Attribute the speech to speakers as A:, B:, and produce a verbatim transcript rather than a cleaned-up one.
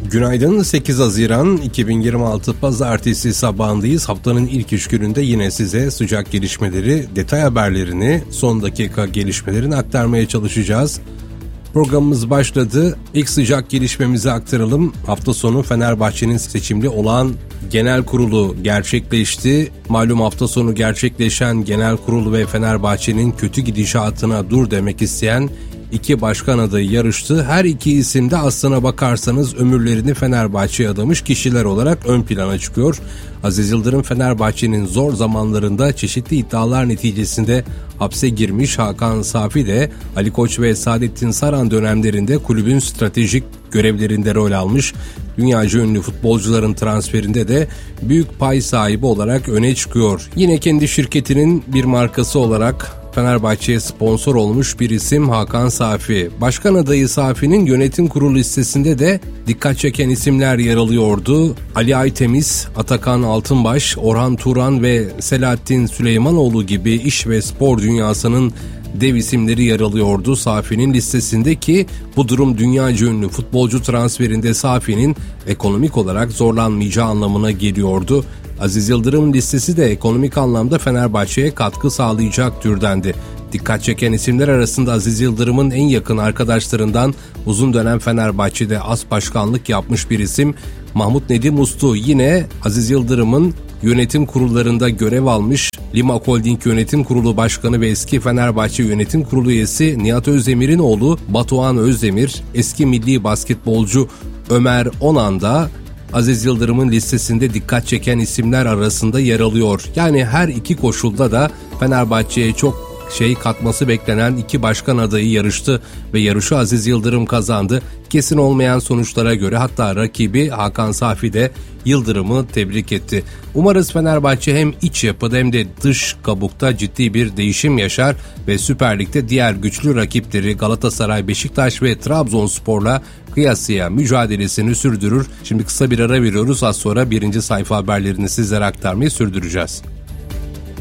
A: Günaydın, sekiz Haziran iki bin yirmi altı Pazartesi sabahındayız. Haftanın ilk iş gününde yine size sıcak gelişmeleri, detay haberlerini, son dakika gelişmelerini aktarmaya çalışacağız. Programımız başladı. İlk sıcak gelişmemizi aktaralım. Hafta sonu Fenerbahçe'nin seçimli olan genel kurulu gerçekleşti. Malum hafta sonu gerçekleşen genel kurulu ve Fenerbahçe'nin kötü gidişatına dur demek isteyen İki başkan adayı yarıştı. Her iki isim de aslına bakarsanız ömürlerini Fenerbahçe'ye adamış kişiler olarak ön plana çıkıyor. Aziz Yıldırım Fenerbahçe'nin zor zamanlarında çeşitli iddialar neticesinde hapse girmiş. Hakan Safi de Ali Koç ve Saadettin Saran dönemlerinde kulübün stratejik görevlerinde rol almış. Dünyaca ünlü futbolcuların transferinde de büyük pay sahibi olarak öne çıkıyor. Yine kendi şirketinin bir markası olarak Fenerbahçe'ye sponsor olmuş bir isim Hakan Safi. Başkan adayı Safi'nin yönetim kurulu listesinde de dikkat çeken isimler yer alıyordu. Ali Aytemiz, Atakan Altınbaş, Orhan Turan ve Selahattin Süleymanoğlu gibi iş ve spor dünyasının dev isimleri yer alıyordu Safi'nin listesinde ki bu durum dünyaca ünlü futbolcu transferinde Safi'nin ekonomik olarak zorlanmayacağı anlamına geliyordu. Aziz Yıldırım listesi de ekonomik anlamda Fenerbahçe'ye katkı sağlayacak türdendi. Dikkat çeken isimler arasında Aziz Yıldırım'ın en yakın arkadaşlarından uzun dönem Fenerbahçe'de as başkanlık yapmış bir isim Mahmut Nedim Uslu. Yine Aziz Yıldırım'ın yönetim kurullarında görev almış Lima Holding Yönetim Kurulu Başkanı ve eski Fenerbahçe Yönetim Kurulu üyesi Nihat Özdemir'in oğlu Batuhan Özdemir, eski milli basketbolcu Ömer Onan da Aziz Yıldırım'ın listesinde dikkat çeken isimler arasında yer alıyor. Yani her iki koşulda da Fenerbahçe'ye çok şey katması beklenen iki başkan adayı yarıştı ve yarışı Aziz Yıldırım kazandı. Kesin olmayan sonuçlara göre hatta rakibi Hakan Safi de Yıldırım'ı tebrik etti. Umarız Fenerbahçe hem iç yapıda hem de dış kabukta ciddi bir değişim yaşar ve Süper Lig'de diğer güçlü rakipleri Galatasaray, Beşiktaş ve Trabzonspor'la kıyasıya mücadelesini sürdürür. Şimdi kısa bir ara veriyoruz. Az sonra birinci sayfa haberlerini sizlere aktarmayı sürdüreceğiz.